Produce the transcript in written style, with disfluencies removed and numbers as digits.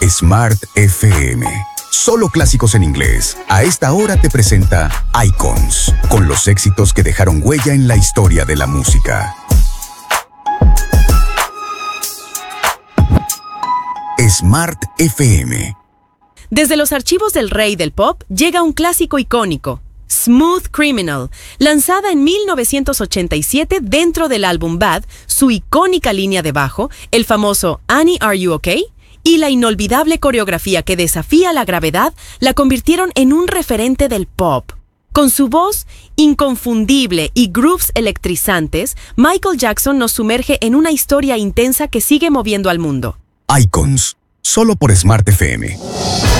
Smart FM. Solo clásicos en inglés. A esta hora te presenta Icons, con los éxitos que dejaron huella en la historia de la música. Smart FM. Desde los archivos del rey del pop llega un clásico icónico, Smooth Criminal, lanzada en 1987 dentro del álbum Bad, su icónica línea de bajo, el famoso Annie, Are You Okay? Y la inolvidable coreografía que desafía la gravedad la convirtieron en un referente del pop. Con su voz inconfundible y grooves electrizantes, Michael Jackson nos sumerge en una historia intensa que sigue moviendo al mundo. Icons, solo por Smart FM.